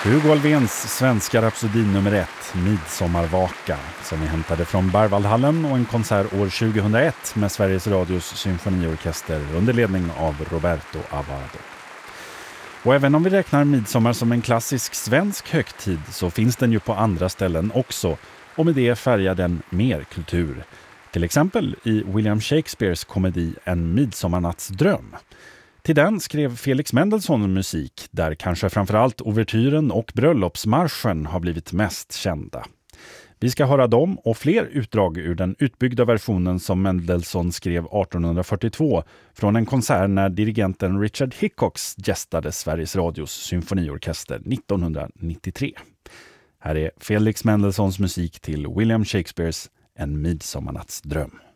Hugo Alvéns svenska rapsodi nummer 1, Midsommarvaka, som är hämtade från Berwaldhallen och en konsert år 2001 med Sveriges Radios symfoniorkester under ledning av Roberto Avado. Och även om vi räknar midsommar som en klassisk svensk högtid så finns den ju på andra ställen också, och med det färgar den mer kultur. Till exempel i William Shakespeares komedi En midsommarnattsdröm. Till den skrev Felix Mendelssohn musik, där kanske framförallt ouvertyren och bröllopsmarschen har blivit mest kända. Vi ska höra dem och fler utdrag ur den utbyggda versionen som Mendelssohn skrev 1842 från en konsert när dirigenten Richard Hickox gästade Sveriges Radios symfoniorkester 1993. Här är Felix Mendelssohns musik till William Shakespeares En midsommarnattsdröm.